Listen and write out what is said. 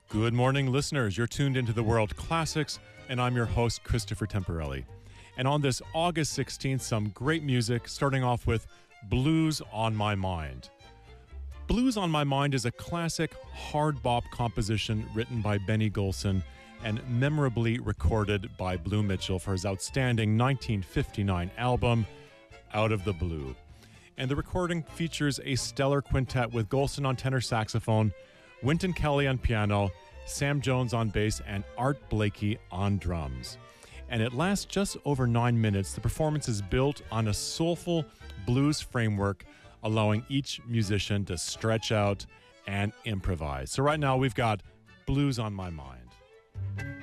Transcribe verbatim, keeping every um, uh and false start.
Good morning, listeners. You're tuned into the World Classics, and I'm your host, Christopher Temporelli. And on this August sixteenth, some great music, starting off with Blues on My Mind. Blues on My Mind is a classic hard bop composition written by Benny Golson and memorably recorded by Blue Mitchell for his outstanding nineteen fifty-nine album, Out of the Blue. And the recording features a stellar quintet with Golson on tenor saxophone, Wynton Kelly on piano, Sam Jones on bass, and Art Blakey on drums. And it lasts just over nine minutes. The performance is built on a soulful blues framework, allowing each musician to stretch out and improvise. So right now we've got Blues on My Mind.